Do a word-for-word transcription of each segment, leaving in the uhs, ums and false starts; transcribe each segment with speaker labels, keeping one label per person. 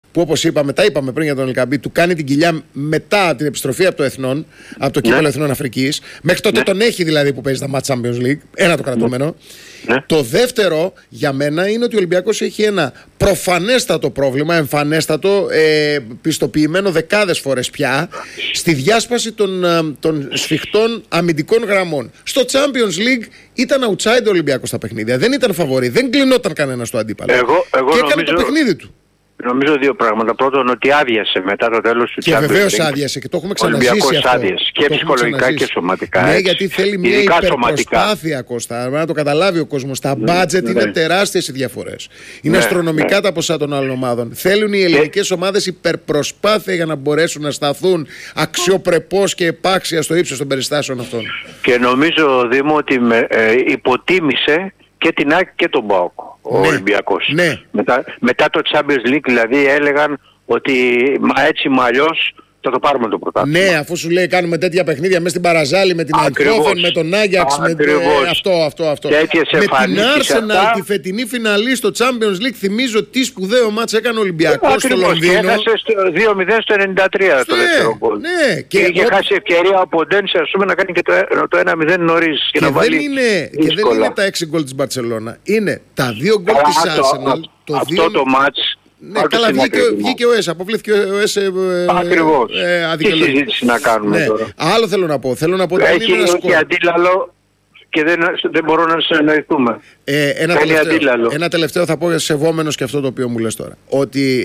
Speaker 1: που όπως είπαμε, τα είπαμε πριν για τον Ελκαμπή, του κάνει την κοιλιά μετά την επιστροφή από το Εθνών, από το κύπελλο ναι. Εθνών Αφρικής. Μέχρι τότε ναι. τον έχει δηλαδή που παίζει τα Match Champions League. Ένα το κρατούμενο. Ναι. Το δεύτερο για μένα είναι ότι ο Ολυμπιακός έχει ένα προφανέστατο πρόβλημα, εμφανέστατο, ε, πιστοποιημένο δεκάδες φορές πια, στη διάσπαση των, των σφιχτών αμυντικών γραμμών. Στο Champions League ήταν outside ο Ολυμπιακός στα παιχνίδια. Δεν ήταν φαβορί, δεν κλεινόταν κανένα στο αντίπαλο.
Speaker 2: Εγώ, εγώ
Speaker 1: και έκανε
Speaker 2: νομίζω...
Speaker 1: το παιχνίδι του.
Speaker 2: Νομίζω δύο πράγματα. Πρώτον, ότι άδειασε μετά το τέλος του Champions League.
Speaker 1: Και βεβαίως άδειασε και το έχουμε ξαναζήσει αυτό.
Speaker 2: Άδειασε και ψυχολογικά και σωματικά.
Speaker 1: Ναι, γιατί θέλει μια υπερπροσπάθεια, Κώστα. Να το καταλάβει ο κόσμος. Τα budget ναι, είναι ναι. τεράστιες οι διαφορές. Είναι ναι, αστρονομικά ναι. τα ποσά των άλλων ομάδων. Θέλουν οι ελληνικές και... ομάδες υπερπροσπάθεια για να μπορέσουν να σταθούν αξιοπρεπώς και επάξια στο ύψος των περιστάσεων αυτών.
Speaker 2: Και νομίζω, Δήμο, ότι με, ε, υποτίμησε και την ΑΕΚ και τον ΠΑΟΚ ο ναι, Ολυμπιακός. Ναι. Μετά, μετά το Champions League δηλαδή έλεγαν ότι μα έτσι μα αλλιώς θα το πάρουμε το πρωτάθλημα.
Speaker 1: Ναι, αφού σου λέει κάνουμε τέτοια παιχνίδια μέσα στην Παραζάλη με την Eindhoven, με τον Άγιαξ, με ε, αυτό, αυτό, αυτό.
Speaker 2: Με
Speaker 1: την Arsenal, τη φετινή φιναλή στο Champions League, θυμίζω τι σπουδαίο μάτς έκανε ο Ολυμπιακός στο Λονδίνο.
Speaker 2: Και έχασε δύο μηδέν στο ενενήντα τρία ναι, το δεύτερο γκολ.
Speaker 1: Ναι,
Speaker 2: και είχε χάσει ευκαιρία από Ντένσε ας πούμε να κάνει και το, το ένα μηδέν νωρίς και, και, να βάλει
Speaker 1: είναι, και δεν είναι τα έξι γκολ της Μπαρτσελώνα. Είναι τα δύο γκολ της Arsenal.
Speaker 2: Αυτό το μάτς.
Speaker 1: Ναι, καλά, βγήκε, βγήκε ο ΕΣ, αποβλήθηκε ο ΕΣ. Ε,
Speaker 2: Ακριβώς.
Speaker 1: Ε,
Speaker 2: τι συζήτηση να κάνουμε ναι. τώρα.
Speaker 1: Άλλο θέλω να πω. Θέλω να πω ότι
Speaker 2: έχει, είναι έχει αντίλαλο και δεν, δεν μπορώ να συνεννοηθούμε.
Speaker 1: Ε, ένα, τελευταίο, ένα τελευταίο θα πω σεβόμενος και αυτό το οποίο μου λες τώρα. Ότι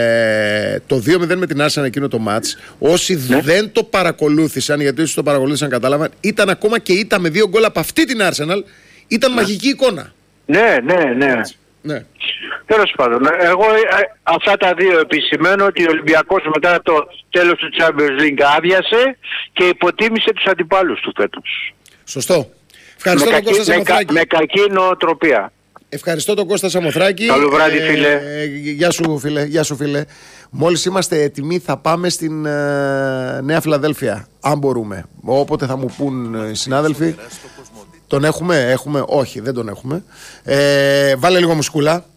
Speaker 1: ε, το δύο μηδέν με την Arsenal εκείνο το μάτς, όσοι ναι. δεν το παρακολούθησαν, γιατί όσοι το παρακολούθησαν κατάλαβαν, ήταν ακόμα και ήττα με δύο γκολ από αυτή την Arsenal, ήταν ναι. μαγική εικόνα.
Speaker 2: Ναι, ναι, ναι.
Speaker 1: ναι.
Speaker 2: Τέλος πάντων, εγώ αυτά τα δύο επισημαίνω ότι ο Ολυμπιακός μετά το τέλος του Champions League άδειασε και υποτίμησε τους αντιπάλους του φέτος.
Speaker 1: Σωστό. Ευχαριστώ με τον κακή, Κώστα Σαμοθράκη.
Speaker 2: Με, με κακή νοοτροπία.
Speaker 1: Ευχαριστώ τον Κώστα Σαμοθράκη.
Speaker 2: Καλό βράδυ ε, φίλε.
Speaker 1: Ε, γεια σου φίλε. Γεια σου φίλε. Μόλις είμαστε έτοιμοι θα πάμε στην ε, Νέα Φιλαδέλφια. Αν μπορούμε. Όποτε θα μου πούν οι συνάδελφοι. Τον έχουμε, έχουμε. Όχι, δεν τον έχουμε. Ε, βάλε λίγο μουσκούλα.